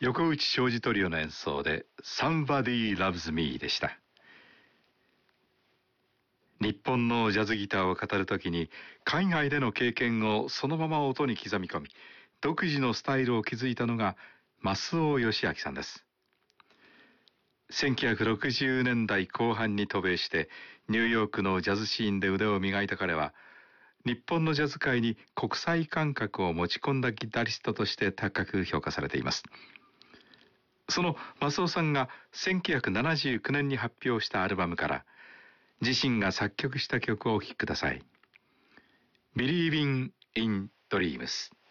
横内庄司トリオの演奏で Somebody Loves Me でした。日本のジャズギターを語るときに海外での経験をそのまま音に刻み込み、独自のスタイルを築いたのが増尾義明さんです。1960年代後半に渡米してニューヨークのジャズシーンで腕を磨いた彼は、日本のジャズ界に国際感覚を持ち込んだギタリストとして高く評価されています。その増尾さんが1979年に発表したアルバムから自身が作曲した曲をお聴きください。Believing in Dreams。